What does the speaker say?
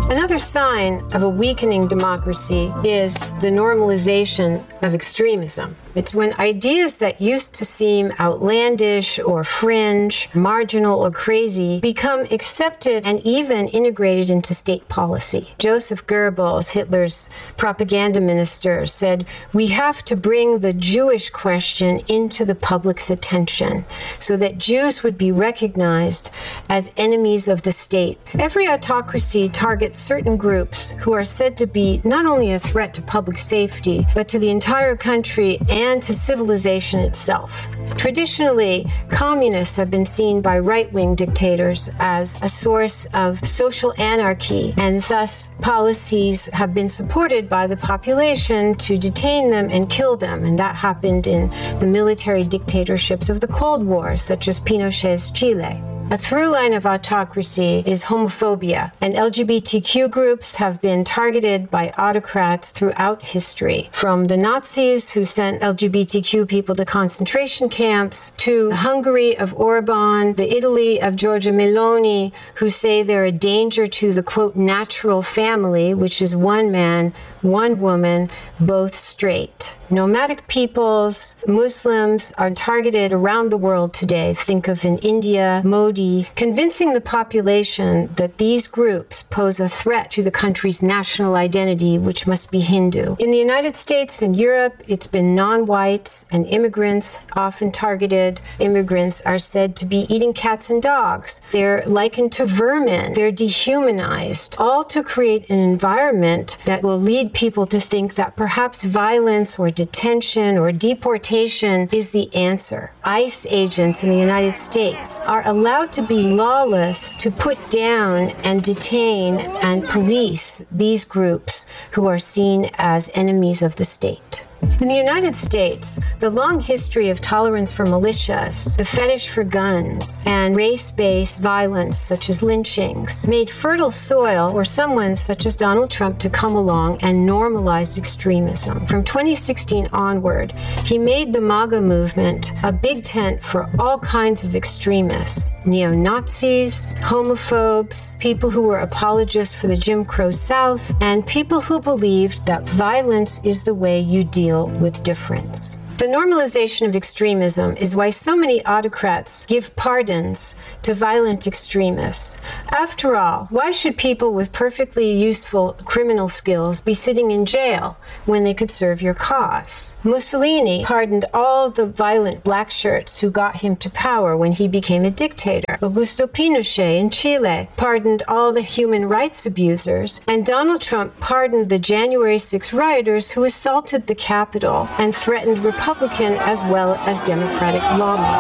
Another sign of a weakening democracy is the normalization of extremism. It's when ideas that used to seem outlandish or fringe, marginal or crazy, become accepted and even integrated into state policy. Joseph Goebbels, Hitler's propaganda minister, said, "We have to bring the Jewish question into the public's attention so that Jews would be recognized as enemies of the state." Every autocracy targets certain groups who are said to be not only a threat to public safety, but to the entire country and to civilization itself. Traditionally, communists have been seen by right-wing dictators as a source of social anarchy, and thus policies have been supported by the population to detain them and kill them. And that happened in the military dictatorships of the Cold War, such as Pinochet's Chile. A through line of autocracy is homophobia, and LGBTQ groups have been targeted by autocrats throughout history, from the Nazis who sent LGBTQ people to concentration camps, to Hungary of Orban, the Italy of Giorgia Meloni, who say they're a danger to the, quote, natural family, which is one man, one woman, both straight. Nomadic peoples, Muslims are targeted around the world today. Think of in India, Modi, convincing the population that these groups pose a threat to the country's national identity, which must be Hindu. In the United States and Europe, it's been non-whites and immigrants often targeted. Immigrants are said to be eating cats and dogs. They're likened to vermin. They're dehumanized, all to create an environment that will lead people to think that perhaps violence or detention or deportation is the answer. ICE agents in the United States are allowed to be lawless, to put down and detain and police these groups who are seen as enemies of the state. In the United States, the long history of tolerance for militias, the fetish for guns, and race-based violence such as lynchings made fertile soil for someone such as Donald Trump to come along and normalize extremism. From 2016 onward, he made the MAGA movement a big tent for all kinds of extremists, neo-Nazis, homophobes, people who were apologists for the Jim Crow South, and people who believed that violence is the way you deal with difference. The normalization of extremism is why so many autocrats give pardons to violent extremists. After all, why should people with perfectly useful criminal skills be sitting in jail when they could serve your cause? Mussolini pardoned all the violent black shirts who got him to power when he became a dictator. Augusto Pinochet in Chile pardoned all the human rights abusers, and Donald Trump pardoned the January 6 rioters who assaulted the Capitol and threatened Republican as well as Democratic lawmakers.